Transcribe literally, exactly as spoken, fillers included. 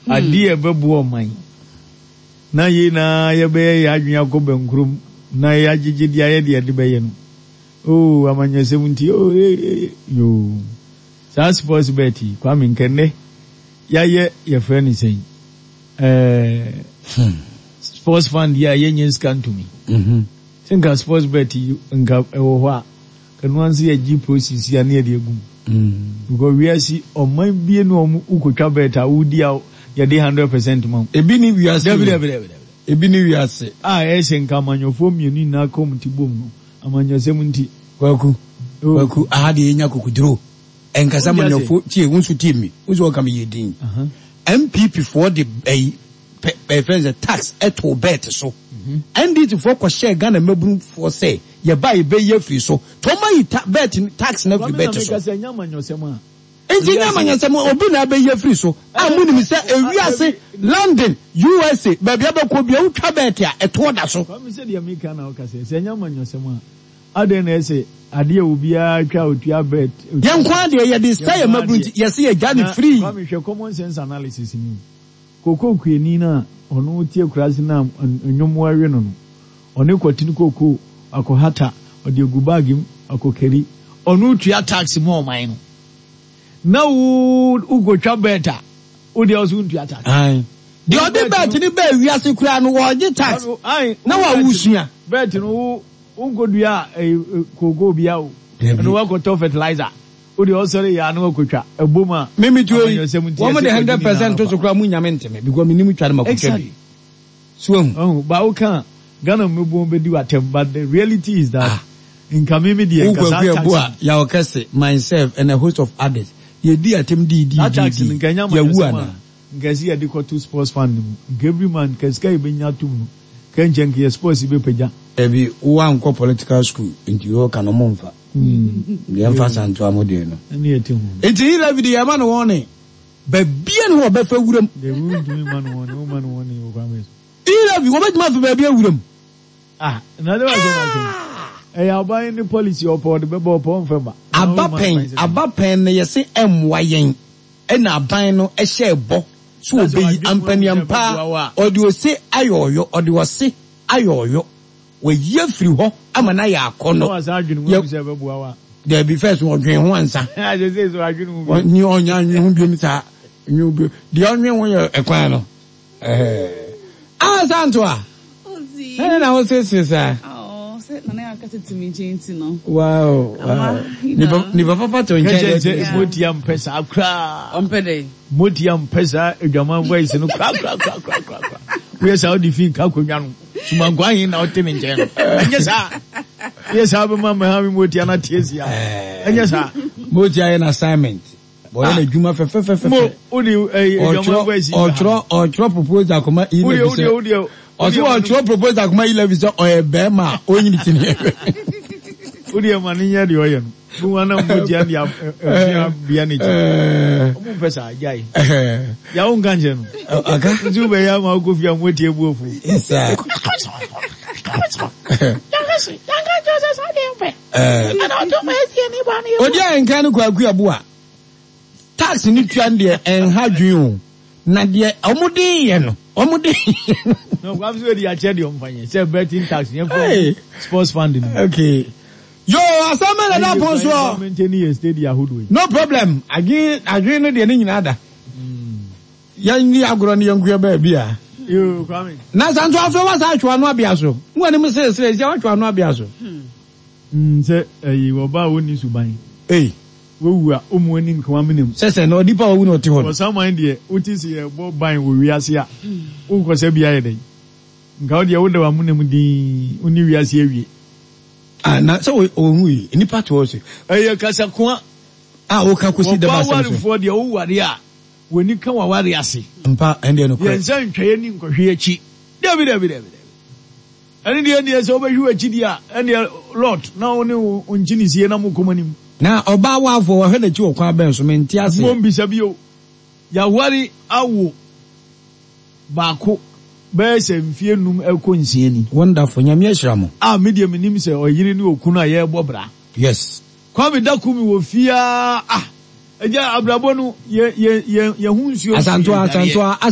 ade e bebu oman na ye na ye be ya adwenya ko bankrum na ya gigidi aye de de be ye no oh amanyese munti oh yo sa sports beti kwa minkene ya ye ye friend say eh sports fund ya ye nyen scan to me mhm think sports beti nga ewo ho a kanu anse ya g process ya na ye de egum mhm because we see oman bie no omu ukotwa beta udi a ya de one hundred percent man ebi ni we ase debe debe debe ebi ni we ase ah ese nka amanyofo mienu na community bom no amanyose munti kwaku kwaku ahade enya kokuduro enkasa manyofo tie wonsu tie mi wonsu okam yedin aha M P P for the eh friends tax eto bet so N D T for ko share Ghana mebun for say ye buy be ye free so to my bet tax na free bet so enti nyamanyasem obi na be ye free so amuni mi say ewiase London U S A ba bia be ko bia utwa bet a eto da so kwa mi say de America na o kase se nyamanyasem a ade na ese ade obi a twa otua bet yen kwa de ye de say mebun ye say ye Ghana free kwa mi hwe common sense analysis ni koko kueni na ono tie kurasi na nyomo awe no no ono kwatini koko akohata ode gubagim akokeri ono tua tax mo oman no na wo ugotwa beta wo de oso ntua tax ai de ode bet ni ba wiase kura no wo je tax na wa wusua bet no wo ungodua koko bia wo no wa ko fertilizer wo de oso re ya no akotwa eboma mimi tu wo mo de one hundred percent to so kura mu nyame nteme because minimi twa na makotwa bi so oh ba o kan Ghana mebo be di watem but the reality is that ah. in kamimi di enkasa ya okese myself and a host of others ye di atem di di di ya wuana ngasi ya di ko two sports fund every man keska ibenya tum kenje nke sports be peja ebi wa nko political school nti yo kan mo mfa mm ye mfa santo amode no eni eti hu enti ira video ya man woni ba bia no be fa wuram de wu du man woni o man woni o kwa meso ira bi wo be ma fa ba bia wuram ah na de wa so na eh aban ni policy opo de be bo opo mfeba abapen abapen ne yese emwayen e na aban no e hye ebo so obeyi ampaniampa odi ose ayoyo odi wose ayoyo we ye firi ho amana ya akono there be first one dwen ho ansa ah je say so adwenu mu ni onya anwe ho bi mi sa nyu bi de onwe ho ye ekwan no eh ah santo a ozi eh na ho se se sa nana akase timi jenti no wow ni ni papa to nje moti am pesa akra ompede moti am pesa edwama voice no kra kra kra kra kra we say the fin ka konwa no tuma gwan na o temi nje no anya sa yes have mama ha mi moti ana tiesia anya sa moti aye na assignment boy na dwuma fe fe fe fe mo odi edwama voice otro otro proposal kuma ile bi se odi odi Oso wa tro proposal kuma eleven so o ebe ma onyini tini. Odi e mani nya de oye no. Bu wana mboji ani afia bia ni je. Omu pesa ajai. Ya unga nje no. Aga. Nju be ya ma go fia mweti ebu ofu. Isa. Yanga si, yanga jose sa de mpe. Eh. Ana to ma esi ni ba ni. Odi a nkan ko agu abu a. Tax ni twan de en hadwun. Na de omudi ye no. Omudi. No, we have to do a check on fine. Say betting tax, hey. Sports funding. Okay. Yo, asamen na ponso. Maintain a steady ahood. No problem. Again, again no de ni nada. Yan ni agro ni yanku ba bia. Yo, coming. Na santo afa wa sa atwa no abia so. Wani mu se se se atwa no abia so. Mm, say eh wo ba woni suban. Eh. Wo a omo ani nkan menem. Se se no dipa wo no ti ho. For some mind there, uti se bo ban wo wiase a. Wo ko se bia ye dey. Nka wo de wo da wa munem di uni wiase awie. Ah na so o hu yi ni part wo se. Eh kasa ko ah o ka kosi da ba se. Wo for de wo ware a. Woni kan wa ware ase. Mpa ende no ko. Ye nsan tweye ni nkohwe achi. David David David. Ani de ni so ba hwe achi dia, ani lot na woni onjini sie na mu komanim. Na oba wa afọ wa hwe na chi okwa ben so menti ase. Mo mbisa bio. Ya wari awo baako be se mfie num ekonsie ni. Wonderful nyame ahiramo. Ah media menim se oyire ni okunu a ye bobra. Yes. Kwa me dakumi wo fia ah. Eja abrabo no ye ye ye hunsuo. Asanto asanto